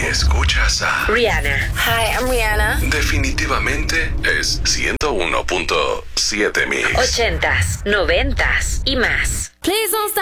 Escuchas a Rihanna. Hi, I'm Rihanna. Definitivamente es 101.7 Mix. 80s, 90s y más. Please don't stop.